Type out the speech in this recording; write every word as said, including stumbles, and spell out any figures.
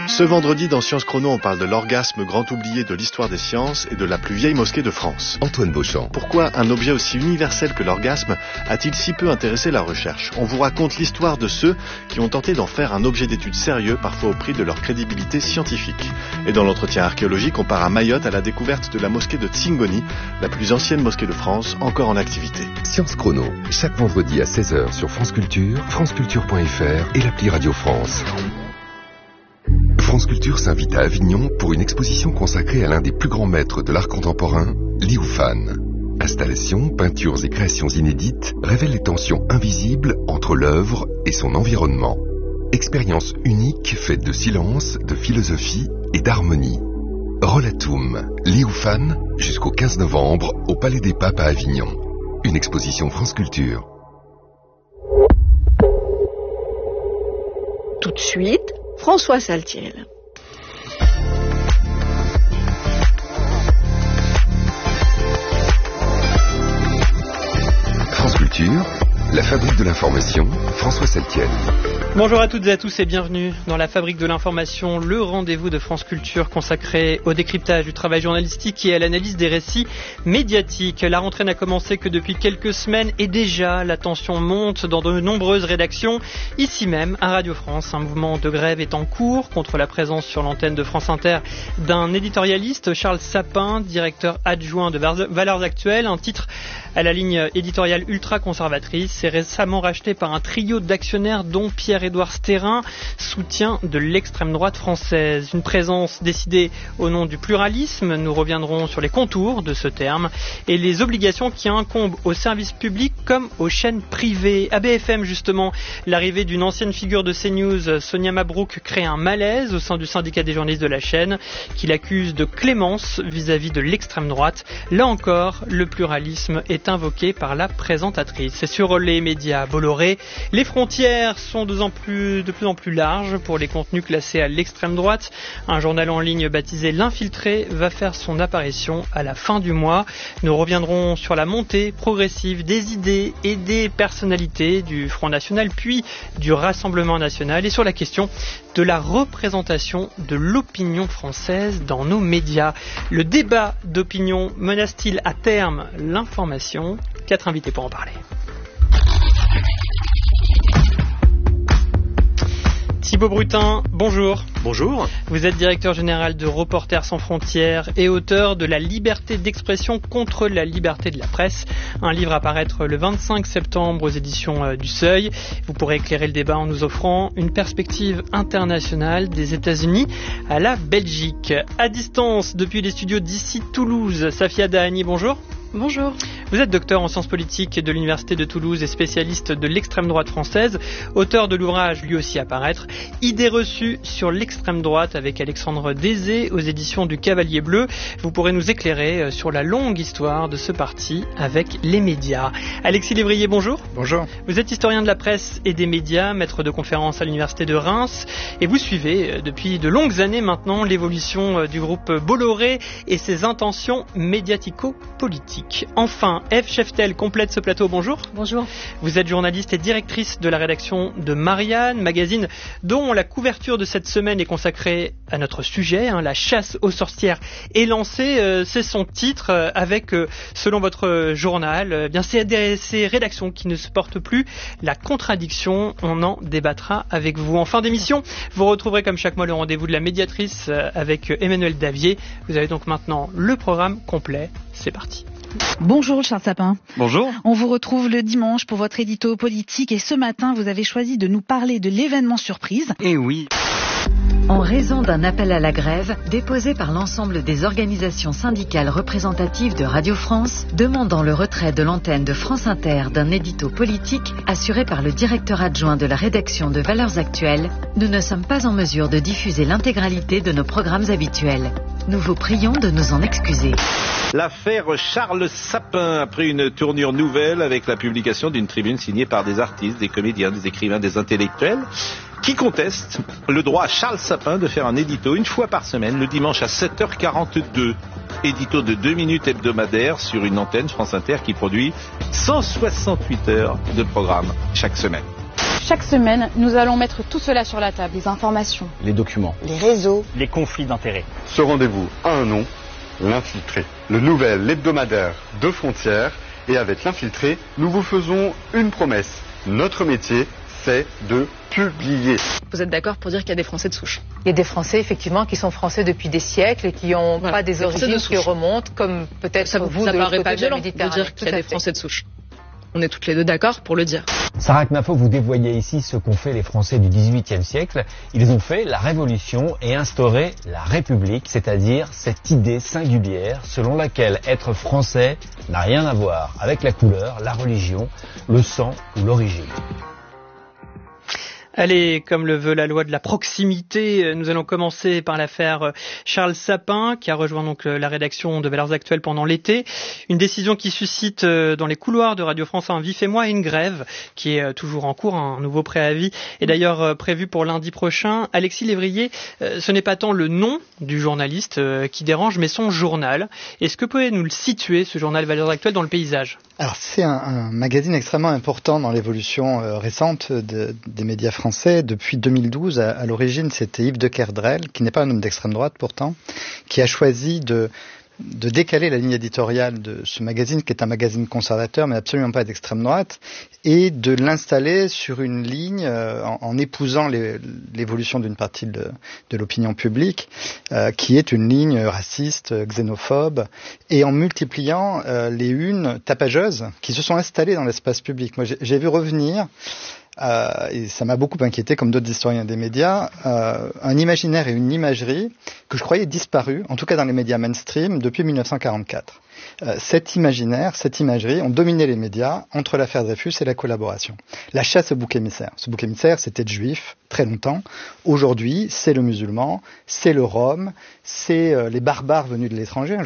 Ce vendredi, dans Sciences Chrono, on parle de l'orgasme grand oublié de l'histoire des sciences et de la plus vieille mosquée de France. Antoine Beauchamp. Pourquoi un objet aussi universel que l'orgasme a-t-il si peu intéressé la recherche ? On vous raconte l'histoire de ceux qui ont tenté d'en faire un objet d'étude sérieux, parfois au prix de leur crédibilité scientifique. Et dans l'entretien archéologique, on part à Mayotte à la découverte de la mosquée de Tsingoni, la plus ancienne mosquée de France, encore en activité. Sciences Chrono, chaque vendredi à seize heures sur France Culture, franceculture point f r et l'appli Radio France. France Culture s'invite à Avignon pour une exposition consacrée à l'un des plus grands maîtres de l'art contemporain, Liu Fan. Installations, peintures et créations inédites révèlent les tensions invisibles entre l'œuvre et son environnement. Expérience unique faite de silence, de philosophie et d'harmonie. Rollatum, Liu Fan, jusqu'au quinze novembre au Palais des Papes à Avignon. Une exposition France Culture. Tout de suite, François Saltiel. France Culture, la fabrique de l'information, François Saltiel. Bonjour à toutes et à tous et bienvenue dans la Fabrique de l'Information, le rendez-vous de France Culture consacré au décryptage du travail journalistique et à l'analyse des récits médiatiques. La rentrée n'a commencé que depuis quelques semaines et déjà la tension monte dans de nombreuses rédactions. Ici même, à Radio France, un mouvement de grève est en cours contre la présence sur l'antenne de France Inter d'un éditorialiste, Charles Sapin, directeur adjoint de Valeurs Actuelles, un titre à la ligne éditoriale ultra-conservatrice. C'est récemment racheté par un trio d'actionnaires dont Pierre-Édouard Stérin, soutien de l'extrême droite française. Une présence décidée au nom du pluralisme. Nous reviendrons sur les contours de ce terme et les obligations qui incombent aux services publics comme aux chaînes privées. À B F M, justement, l'arrivée d'une ancienne figure de CNews, Sonia Mabrouk, crée un malaise au sein du syndicat des journalistes de la chaîne qui l'accuse de clémence vis-à-vis de l'extrême droite. Là encore, le pluralisme est invoqué par la présentatrice. Et sur les médias Bolloré, les frontières sont de plus en plus, de plus en plus larges pour les contenus classés à l'extrême droite. Un journal en ligne baptisé L'Infiltré va faire son apparition à la fin du mois. Nous reviendrons sur la montée progressive des idées et des personnalités du Front National puis du Rassemblement National et sur la question de la représentation de l'opinion française dans nos médias. Le débat d'opinion menace-t-il à terme l'information ? Quatre invités pour en parler. Thibaut Brutin, bonjour. Bonjour. Vous êtes directeur général de Reporters sans frontières et auteur de La liberté d'expression contre la liberté de la presse, un livre à paraître le vingt-cinq septembre aux éditions du Seuil. Vous pourrez éclairer le débat en nous offrant une perspective internationale des États-Unis à la Belgique. À distance, depuis les studios d'ici Toulouse, Safia Dahani, bonjour. Bonjour. Vous êtes docteur en sciences politiques de l'Université de Toulouse et spécialiste de l'extrême droite française, auteur de l'ouvrage lui aussi à paraître, Idées reçues sur l'extrême droite avec Alexandre Désé aux éditions du Cavalier Bleu. Vous pourrez nous éclairer sur la longue histoire de ce parti avec les médias. Alexis Lévrier, bonjour. Bonjour. Vous êtes historien de la presse et des médias, maître de conférences à l'Université de Reims et vous suivez depuis de longues années maintenant l'évolution du groupe Bolloré et ses intentions médiatico-politiques. Enfin, Ève Cheftel complète ce plateau. Bonjour. Bonjour. Vous êtes journaliste et directrice de la rédaction de Marianne, magazine dont la couverture de cette semaine est consacrée à notre sujet. Hein, la chasse aux sorcières est lancée. Euh, c'est son titre euh, avec, euh, selon votre journal, euh, bien c'est des, ces rédactions qui ne supportent plus la contradiction. On en débattra avec vous. En fin d'émission, vous retrouverez comme chaque mois le rendez-vous de la médiatrice euh, avec Emmanuel Davier. Vous avez donc maintenant le programme complet. C'est parti. Bonjour Charles Sapin. Bonjour. On vous retrouve le dimanche pour votre édito politique et ce matin vous avez choisi de nous parler de l'événement surprise. Eh oui. En raison d'un appel à la grève déposé par l'ensemble des organisations syndicales représentatives de Radio France, demandant le retrait de l'antenne de France Inter d'un édito politique assuré par le directeur adjoint de la rédaction de Valeurs Actuelles, nous ne sommes pas en mesure de diffuser l'intégralité de nos programmes habituels. Nous vous prions de nous en excuser. L'affaire Charles Sapin a pris une tournure nouvelle avec la publication d'une tribune signée par des artistes, des comédiens, des écrivains, des intellectuels qui contestent le droit à Charles Sapin de faire un édito une fois par semaine, le dimanche à sept heures quarante-deux. Édito de deux minutes hebdomadaires sur une antenne France Inter qui produit cent soixante-huit heures de programme chaque semaine. Chaque semaine, nous allons mettre tout cela sur la table. Les informations, les documents, les réseaux, les conflits d'intérêts. Ce rendez-vous a un nom, l'Infiltré, le nouvel hebdomadaire de Frontières. Et avec l'Infiltré, nous vous faisons une promesse. Notre métier, c'est de publier. Vous êtes d'accord pour dire qu'il y a des Français de souche? Il y a des Français, effectivement, qui sont Français depuis des siècles et qui n'ont voilà, pas des origines qui remontent, comme peut-être ça, vous ça de paraît l'autre pas côté de la violent de Méditerranée. dire qu'il y a des Français de souche. On est toutes les deux d'accord pour le dire. Sarah Knafo, vous dévoyez ici ce qu'ont fait les Français du dix-huitième siècle. Ils ont fait la Révolution et instauré la République, c'est-à-dire cette idée singulière selon laquelle être français n'a rien à voir avec la couleur, la religion, le sang ou l'origine. Allez, comme le veut la loi de la proximité, nous allons commencer par l'affaire Charles Sapin, qui a rejoint donc la rédaction de Valeurs Actuelles pendant l'été. Une décision qui suscite dans les couloirs de Radio France un vif émoi et une grève qui est toujours en cours, un nouveau préavis est d'ailleurs prévu pour lundi prochain. Alexis Lévrier, ce n'est pas tant le nom du journaliste qui dérange, mais son journal. Est-ce que vous pouvez nous le situer, ce journal Valeurs Actuelles, dans le paysage ? Alors, c'est un, un magazine extrêmement important dans l'évolution euh, récente de, des médias français. Depuis deux mille douze, à, à l'origine, c'était Yves de Kerdrel, qui n'est pas un homme d'extrême droite pourtant, qui a choisi de, de décaler la ligne éditoriale de ce magazine, qui est un magazine conservateur, mais absolument pas d'extrême droite, et de l'installer sur une ligne euh, en, en épousant les, l'évolution d'une partie de, de l'opinion publique, euh, qui est une ligne raciste, xénophobe, et en multipliant euh, les unes tapageuses qui se sont installées dans l'espace public. Moi, j'ai, j'ai vu revenir... Euh, et ça m'a beaucoup inquiété, comme d'autres historiens des médias, euh, un imaginaire et une imagerie que je croyais disparus, en tout cas dans les médias mainstream, depuis mille neuf cent quarante-quatre. Euh, cet imaginaire, cette imagerie ont dominé les médias entre l'affaire Dreyfus et la collaboration. La chasse au bouc émissaire. Ce bouc émissaire, c'était le juif, très longtemps. Aujourd'hui, c'est le musulman, c'est le rom, c'est euh, les barbares venus de l'étranger.